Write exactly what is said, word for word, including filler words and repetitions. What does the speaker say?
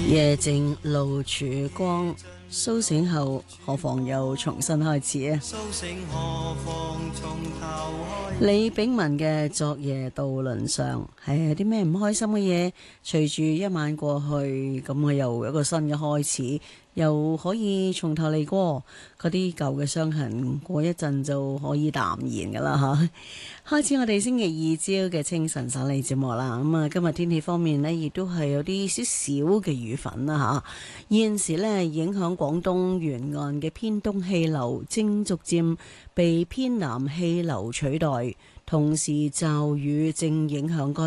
夜靜露曙光，蘇醒後何妨又重新開始啊！ 蘇醒何妨從頭開始。 李炳文嘅昨夜渡輪上係有啲咩唔開心嘅嘢？隨住一晚過去，咁我又有一個新嘅開始，又可以從頭嚟過。嗰啲舊嘅傷痕，過一陣就可以淡然噶啦吓。開始我哋星期二朝嘅清晨省理節目啦。咁啊，今日天氣方面呢，亦都係有啲少少嘅雨粉啦吓。現時呢，影響廣東沿岸嘅偏東氣流正逐漸被偏南氣流取代，同時驟雨正影響該